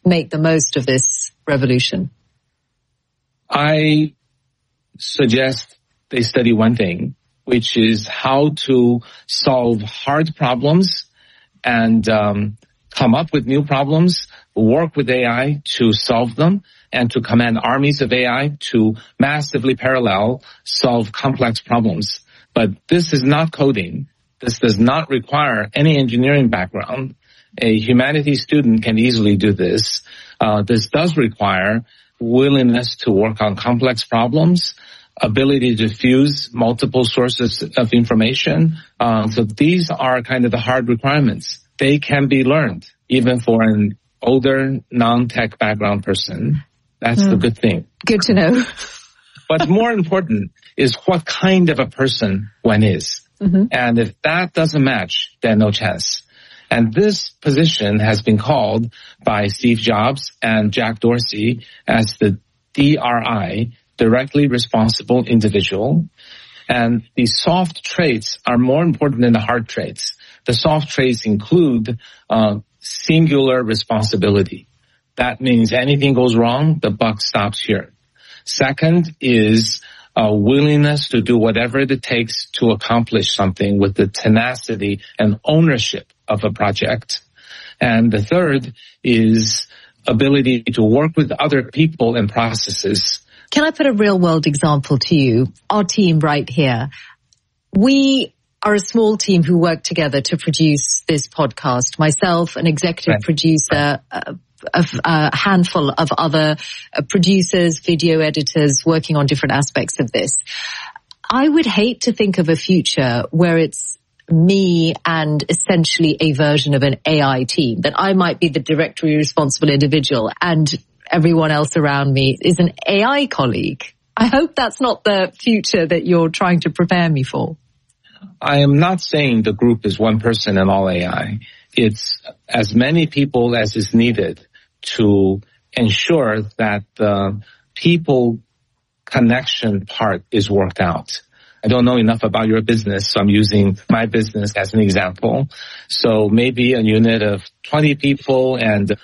make the most of this revolution? I suggest they study one thing, which is how to solve hard problems and come up with new problems, work with AI to solve them, and to command armies of AI to massively parallel solve complex problems. But this is not coding. This does not require any engineering background. A humanities student can easily do this. This does require willingness to work on complex problems, ability to fuse multiple sources of information. So these are kind of the hard requirements. They can be learned, even for an older, non-tech background person. That's the good thing. Good to know. But more important is what kind of a person one is. Mm-hmm. And if that doesn't match, then no chance. And this position has been called by Steve Jobs and Jack Dorsey as the DRI, directly responsible individual. And the soft traits are more important than the hard traits. The soft traits include singular responsibility. That means anything goes wrong, the buck stops here. Second is a willingness to do whatever it takes to accomplish something with the tenacity and ownership of a project. And the third is ability to work with other people and processes. Can I put a real world example to you? Our team right here, we are a small team who work together to produce this podcast. Myself, an executive producer, a handful of other producers, video editors working on different aspects of this. I would hate to think of a future where it's me and essentially a version of an AI team, that I might be the directory responsible individual and everyone else around me is an AI colleague. I hope that's not the future that you're trying to prepare me for. I am not saying the group is one person and all AI. It's as many people as is needed to ensure that the people connection part is worked out. I don't know enough about your business, so I'm using my business as an example. So maybe a unit of 20 people and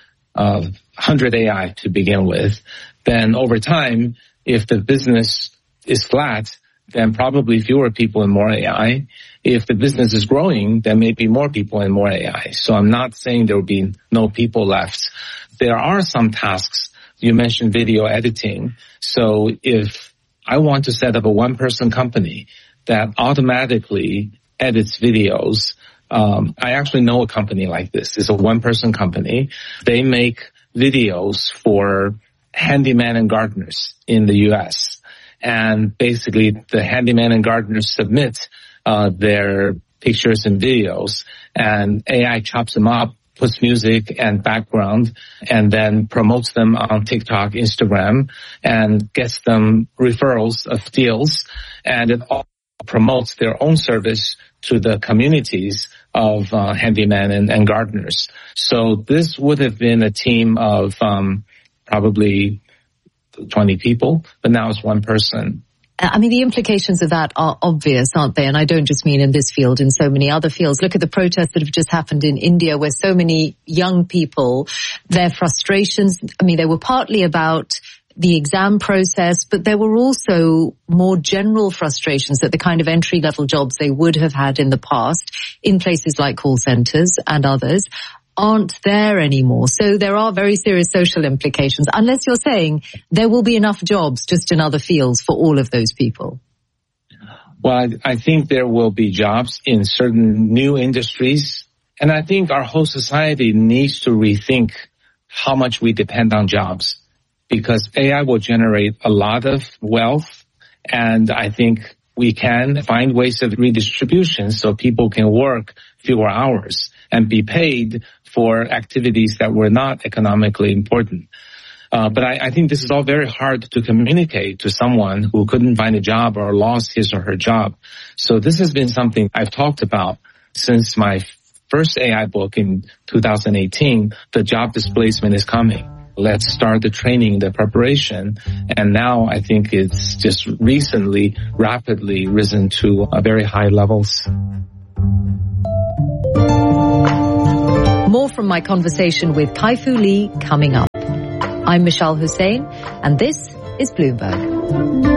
100 AI to begin with. Then over time, if the business is flat, then probably fewer people and more AI. If the business is growing, then maybe more people and more AI. So I'm not saying there will be no people left. There are some tasks. You mentioned video editing. So if I want to set up a one-person company that automatically edits videos, I actually know a company like this. It's a one-person company. They make videos for handyman and gardeners in the U.S., and basically the handyman and gardeners submit their pictures and videos, and AI chops them up, puts music and background, and then promotes them on TikTok, Instagram, and gets them referrals of deals, and it all promotes their own service to the communities of handyman and gardeners. So this would have been a team of probably 20 people, but now it's one person. I mean, the implications of that are obvious, aren't they? And I don't just mean in this field, in so many other fields. Look at the protests that have just happened in India, where so many young people, their frustrations, I mean, they were partly about the exam process, but there were also more general frustrations that the kind of entry-level jobs they would have had in the past in places like call centers and others aren't there anymore. So there are very serious social implications, unless you're saying there will be enough jobs just in other fields for all of those people. Well, I think there will be jobs in certain new industries. And I think our whole society needs to rethink how much we depend on jobs, because AI will generate a lot of wealth. And I think we can find ways of redistribution so people can work fewer hours and be paid for activities that were not economically important. But I think this is all very hard to communicate to someone who couldn't find a job or lost his or her job. So this has been something I've talked about since my first AI book in 2018. The job displacement is coming. Let's start the training, the preparation. And now I think it's just recently rapidly risen to very high levels. More from my conversation with Kai-Fu Lee coming up. I'm Michelle Hussein, and this is Bloomberg.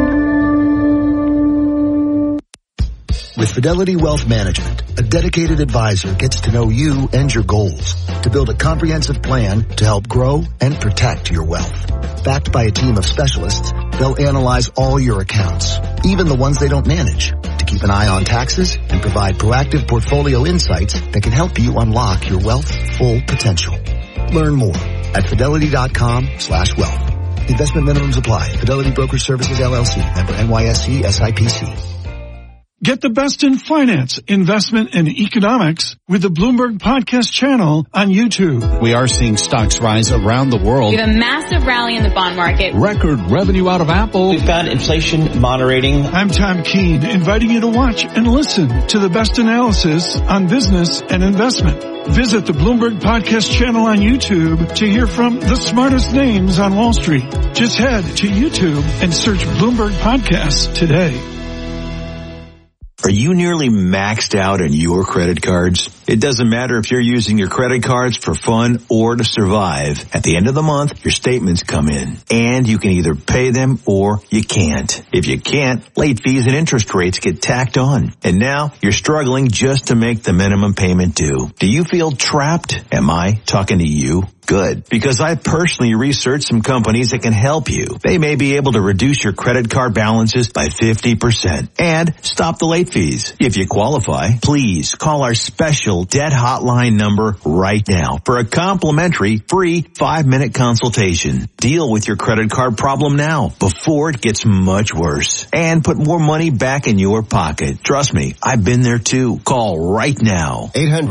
With Fidelity Wealth Management, a dedicated advisor gets to know you and your goals to build a comprehensive plan to help grow and protect your wealth. Backed by a team of specialists, they'll analyze all your accounts, even the ones they don't manage, to keep an eye on taxes and provide proactive portfolio insights that can help you unlock your wealth's full potential. Learn more at fidelity.com/wealth. Investment minimums apply. Fidelity Brokerage Services, LLC. Member NYSE SIPC. Get the best in finance, investment, and economics with the Bloomberg Podcast channel on YouTube. We are seeing stocks rise around the world. We have a massive rally in the bond market. Record revenue out of Apple. We've got inflation moderating. I'm Tom Keene, inviting you to watch and listen to the best analysis on business and investment. Visit the Bloomberg Podcast channel on YouTube to hear from the smartest names on Wall Street. Just head to YouTube and search Bloomberg Podcasts today. Are you nearly maxed out on your credit cards? It doesn't matter if you're using your credit cards for fun or to survive. At the end of the month, your statements come in, and you can either pay them or you can't. If you can't, late fees and interest rates get tacked on. And now you're struggling just to make the minimum payment due. Do you feel trapped? Am I talking to you? Good, because I personally researched some companies that can help you. They may be able to reduce your credit card balances by 50% and stop the late fees. If you qualify, please call our special debt hotline number right now for a complimentary free 5-minute consultation. Deal with your credit card problem now before it gets much worse and put more money back in your pocket. Trust me, I've been there too. Call right now.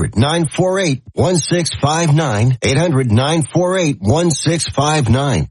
800-948-1659. 800-948-1659.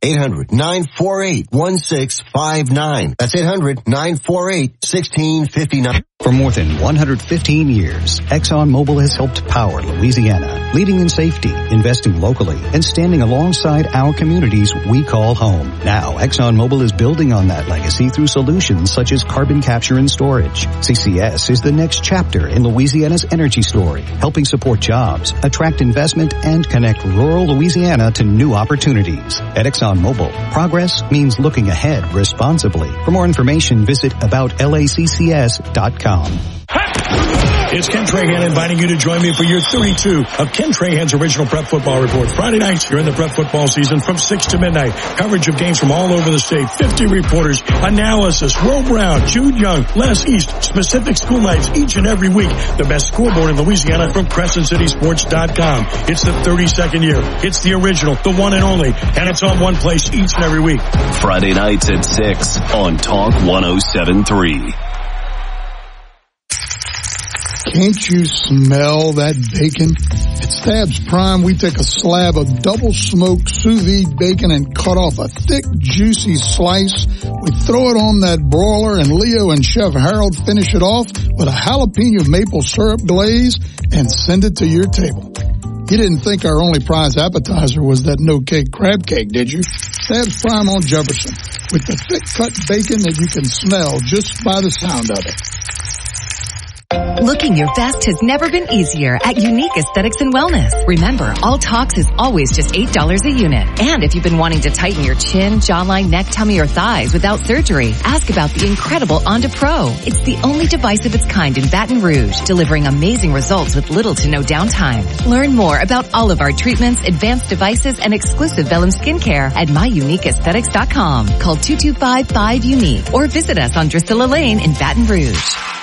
800-948-1659. That's 800-948-1659. For more than 115 years, ExxonMobil has helped power Louisiana, leading in safety, investing locally, and standing alongside our communities we call home. Now, ExxonMobil is building on that legacy through solutions such as carbon capture and storage. CCS is the next chapter in Louisiana's energy story, helping support jobs, attract investment, and connect rural Louisiana to new opportunities. At ExxonMobil, progress means looking ahead responsibly. For more information, visit aboutlaccs.com. It's Ken Trahan inviting you to join me for year 32 of Ken Trahan's original Prep Football Report. Friday nights during the Prep football season from 6 to midnight. Coverage of games from all over the state. 50 reporters, analysis, Will Brown, Jude Young, Les East, specific school nights each and every week. The best scoreboard in Louisiana from CrescentCitySports.com. It's the 32nd year. It's the original, the one and only, and it's on one place each and every week. Friday nights at 6 on Talk 107.3. Can't you smell that bacon? At Stabs Prime, we take a slab of double-smoked sous vide bacon and cut off a thick, juicy slice. We throw it on that broiler, and Leo and Chef Harold finish it off with a jalapeno maple syrup glaze and send it to your table. You didn't think our only prize appetizer was that no-cake crab cake, did you? Stabs Prime on Jefferson, with the thick-cut bacon that you can smell just by the sound of it. Looking your best has never been easier at Unique Aesthetics and Wellness. Remember, all Tox is always just $8 a unit. And if you've been wanting to tighten your chin, jawline, neck, tummy, or thighs without surgery, ask about the incredible Onda Pro. It's the only device of its kind in Baton Rouge, delivering amazing results with little to no downtime. Learn more about all of our treatments, advanced devices, and exclusive Vellum skincare at myuniqueaesthetics.com. Call 225-5UNIQUE or visit us on Drusilla Lane in Baton Rouge.